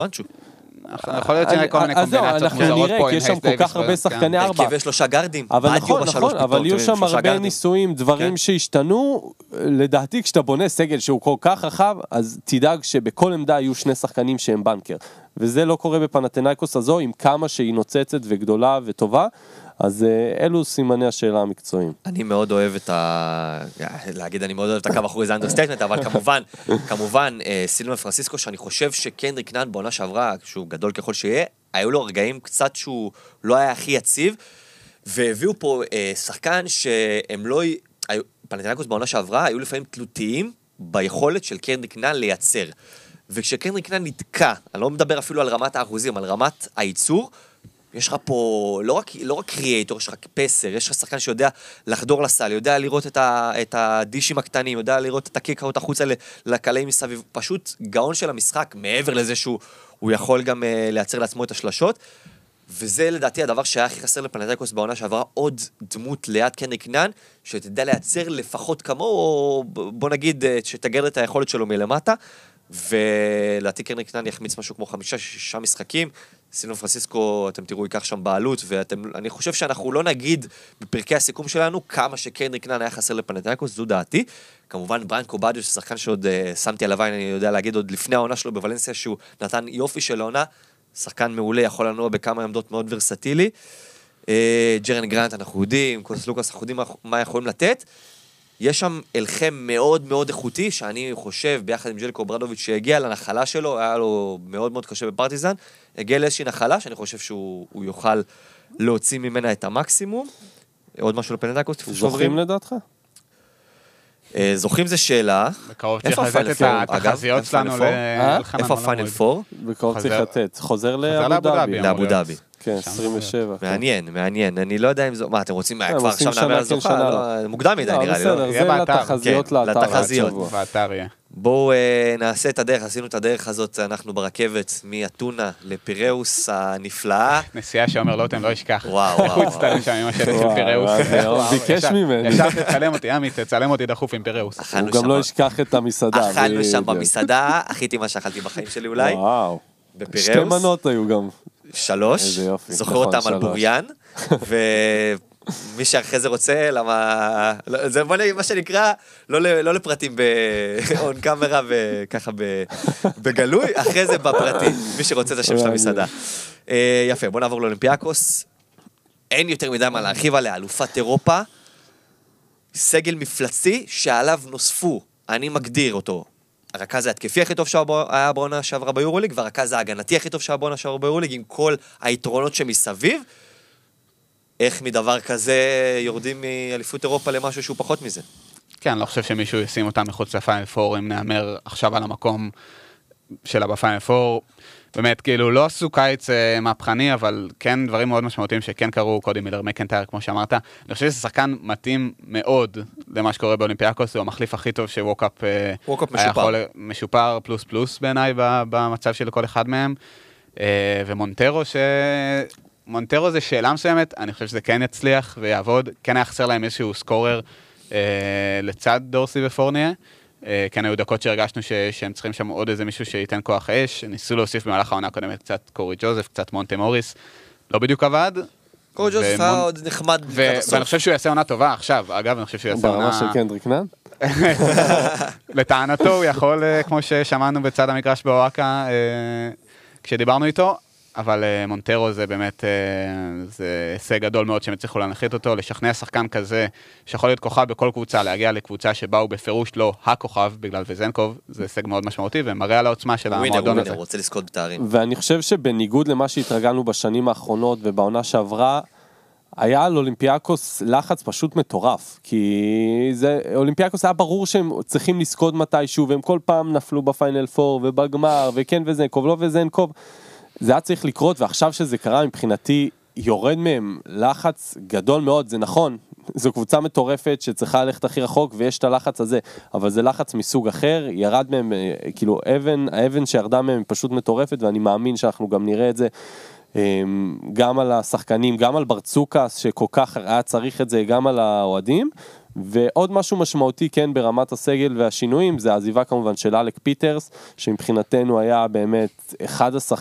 פנצ'ו. יכול להיות שכל מיני קומבינציות מוזרות פה. נראה, כי יש שם כל כך הרבה שחקני 4. הרכב 3 גארדים. אבל נכון, אבל יהיו שם הרבה ניסויים, דברים שהשתנו. לדעתי, כשאתה בונה סגל שהוא כל כך רחב, אז תדאג שבכל עמדה יהיו 2 שחקנים שהם בנקר. וזה לא קורה בפנתנאיקוס הזו, עם כמה שהיא נוצצת וגדולה וטובה. אז אלו סימני השאלה המקצועיים. אני מאוד אוהב להגיד, אני מאוד אוהב את הקו אחורי זה אנדרסטייטמנט, אבל כמובן, סילבן פרנסיסקו, שאני חושב שקנדריק נאן בעונה שעברה, שהוא גדול ככל שיהיה, היו לו רגעים קצת שהוא לא היה הכי יציב, והביאו פה שחקן שהם לא, פנתנאיקוס בעונה שעברה, היו לפעמים תלותיים ביכולת של קנדריק נאן לייצר. וכשקנדריק נאן נתקע, אני לא מדבר אפילו על רמת האחוזים, על רמת הייצור, יש לך פה לא רק קריאטור, יש לך פסר, יש לך שחקן שיודע לחדור לסל, יודע לראות את הדישים הקטנים, יודע לראות את הקיקאות החוצה לקלעים מסביב, פשוט גאון של המשחק, מעבר לזה שהוא יכול גם לייצר לעצמו את השלשות, וזה לדעתי הדבר שהיה הכי חסר לפנתנאיקוס בעונה שעברה, עוד דמות ליד קנדריק נאן, שתדע לייצר לפחות כמו, או בוא נגיד שתגר את היכולת שלו מלמטה, ולדעתי קנדריק נאן יחמיץ משהו כמו 5-6 משחקים, סילבן פרנסיסקו, אתם תראו, ייקח שם בעלות, ואני חושב שאנחנו לא נגיד בפרקי הסיכום שלנו כמה שקנדריק נאן היה חסר לפנתנאיקוס, זו דעתי. כמובן ברנקו בדיו, ששחקן שעוד שמתי עליו, אני יודע להגיד עוד לפני העונה שלו בוולנסיה, שהוא נתן יופי של העונה, שחקן מעולה, יכול לנוע בכמה עמדות מאוד ורסטילי. ג'רן גרנט, אנחנו יודעים, קונס לוקאס, אנחנו יודעים מה יכולים לתת. יש שם אלחם מאוד מאוד איכותי, שאני חושב, ביחד עם ג'לקו ברדוביץ' שהגיע לנחלה שלו, היה לו מאוד מאוד קשה בפרטיזן, הגיע לאיזושהי נחלה, שאני חושב שהוא יוכל להוציא ממנה את המקסימום. עוד משהו לפנתנאיקוס? זוכים לדעתך? זוכים זה שאלה. בקרוב צריך לתת את התחזיות שלנו איפה הפיינל פור? בקרוב צריך לתת. חוזר לאבו דאבי. כן, 27. מעניין. אני לא יודע אם זו... מה, אתם רוצים כבר עכשיו נאמר על זוכה? מוקדם מדי נראה לי. בסדר, זה לתחזיות לתחזיות. באתר יהיה. בואו נעשה את הדרך, עשינו את הדרך הזאת, אנחנו ברכבת מאתונה לפיראוס הנפלאה. נסיעה שאומר לא, אתם לא ישכח. וואו. הוא הצטלם שם עם השטח של פיראוס. ביקש ממני. ישר תצלם אותי, עמית, תצלם אותי דחוף עם פיראוס. הוא גם לא ישכח את המסעדה. אכלנו שם במסעדה, אכיתי מה שאכלתי בחיים שלי אולי. וואו. בפיראוס. 2 מנות היו גם. 3, זוכר אותם על בוריין, ומי שאחרי זה רוצה, למה, זה מה שנקרא, לא לפרטים באון קאמרה וככה בגלוי, אחרי זה בפרטים, מי שרוצה את השם של המסעדה. יפה, בוא נעבור לאולימפיאקוס, אין יותר מדי מה להרחיב עליה, אלופת אירופה, סגל מפלצי שעליו נוספו, אני מגדיר אותו, הרכז ההתקפי הכי טוב שהיה בעונה שעברה ביורוליג, והרכז ההגנתי הכי טוב שהיה בעונה שעברה ביורוליג, עם כל היתרונות שמסביב, איך מדבר כזה יורדים מאליפות אירופה למשהו שהוא פחות מזה? כן, לא חושב שמישהו ישים אותם מחוץ לפיינל פור, אם נאמר עכשיו על המקום שלה בפיינל פור, באמת, כאילו, לא עשו קיץ מהפכני, אבל כן דברים מאוד משמעותיים שכן קרו, קודי מילר, מקנטייר, כמו שאמרת. אני חושב שזה שחקן מתאים מאוד למה שקורה באולימפיאקוס, הוא המחליף הכי טוב שווקאפ משופר פלוס פלוס בעיניי במצב של כל אחד מהם. ומונטרו, מונטרו זה שאלה מסוימת, אני חושב שזה כן יצליח ויעבוד, כן היה חסר להם איזשהו סקורר לצד דורסי ופורניה, כן היו דקות שהרגשנו שהם צריכים שם עוד איזה מישהו שייתן כוח אש, ניסו להוסיף במהלך העונה הקודמת קצת קורי ג'וזף, קצת מונטה מוריס, לא בדיוק עבד. קורי ג'וזף היה עוד נחמד. ואני חושב שהוא יעשה עונה טובה עכשיו, אגב, אני חושב שהוא יעשה עונה... ברמה של קנדריק נאן? לטענתו הוא יכול, כמו ששמענו בצד המגרש באוהקה, כשדיברנו איתו, אבל מונטרו זה באמת, זה הישג גדול מאוד שהם הצליחו להנחית אותו, לשכנע שחקן כזה, שיכול להיות כוכב בכל קבוצה, להגיע לקבוצה שבה הוא בפירוש לא הכוכב, בגלל וזנקוב, זה הישג מאוד משמעותי, ומראה על העוצמה של המועדון הזה. הוא רוצה לזכות בתארים. ואני חושב שבניגוד למה שהתרגלנו בשנים האחרונות, ובעונה שעברה, היה על אולימפיאקוס לחץ פשוט מטורף, כי אולימפיאקוס היה ברור שהם צריכים לזכות מתישהו, והם כל פעם נפלו בפיינל פור, ובגמר, וכן וזנקוב, לא וזנקוב, זה היה צריך לקרות, ועכשיו שזה קרה מבחינתי, יורד מהם לחץ גדול מאוד, זה נכון, זו קבוצה מטורפת שצריכה ללכת הכי רחוק, ויש את הלחץ הזה, אבל זה לחץ מסוג אחר, ירד מהם, כאילו האבן שירדה מהם פשוט מטורפת, ואני מאמין שאנחנו גם נראה את זה, גם על השחקנים, גם על ברצוקס, שכל כך היה צריך את זה, גם על האוהדים, ועוד משהו משמעותי כן ברמת הסגל והשינויים, זה העזיבה כמובן של אלק פיטרס, שמבחינתנו היה באמת אחד